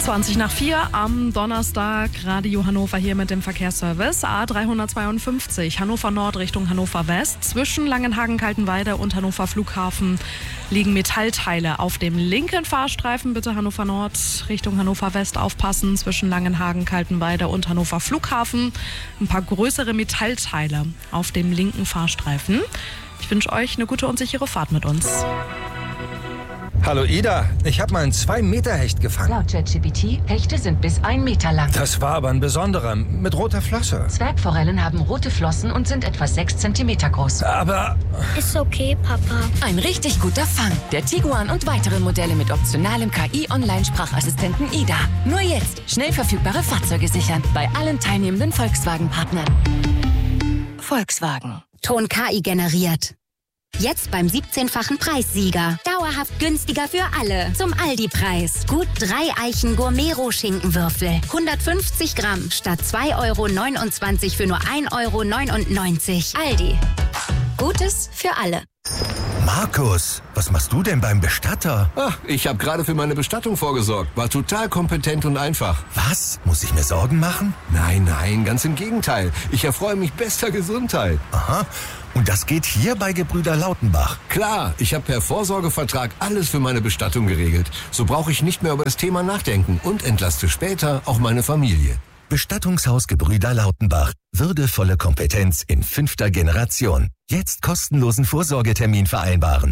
20 nach 4 am Donnerstag, Radio Hannover hier mit dem Verkehrsservice. A352 Hannover Nord Richtung Hannover West. Zwischen Langenhagen-Kaltenweide und Hannover Flughafen liegen Metallteile auf dem linken Fahrstreifen. Bitte Hannover Nord Richtung Hannover West aufpassen. Zwischen Langenhagen-Kaltenweide und Hannover Flughafen ein paar größere Metallteile auf dem linken Fahrstreifen. Ich wünsche euch eine gute und sichere Fahrt mit uns. Hallo Ida, ich habe mal einen 2-Meter-Hecht gefangen. Laut ChatGPT, Hechte sind bis 1 Meter lang. Das war aber ein besonderer, mit roter Flosse. Zwergforellen haben rote Flossen und sind etwa 6 Zentimeter groß. Aber... Ist okay, Papa. Ein richtig guter Fang. Der Tiguan und weitere Modelle mit optionalem KI-Online-Sprachassistenten Ida. Nur jetzt schnell verfügbare Fahrzeuge sichern. Bei allen teilnehmenden Volkswagen-Partnern. Volkswagen. Ton KI generiert. Jetzt beim 17-fachen Preissieger. Dauerhaft günstiger für alle. Zum Aldi-Preis. Gut 3 Eichen Gourmet-Rohschinkenwürfel. 150 Gramm statt 2,29 € für nur 1,99 €. Aldi. Gutes für alle. Markus, was machst du denn beim Bestatter? Ach, ich habe gerade für meine Bestattung vorgesorgt. War total kompetent und einfach. Was? Muss ich mir Sorgen machen? Nein, ganz im Gegenteil. Ich erfreue mich bester Gesundheit. Aha. Und das geht hier bei Gebrüder Lautenbach? Klar, ich habe per Vorsorgevertrag alles für meine Bestattung geregelt. So brauche ich nicht mehr über das Thema nachdenken und entlaste später auch meine Familie. Bestattungshaus Gebrüder Lautenbach. Würdevolle Kompetenz in 5. Generation. Jetzt kostenlosen Vorsorgetermin vereinbaren.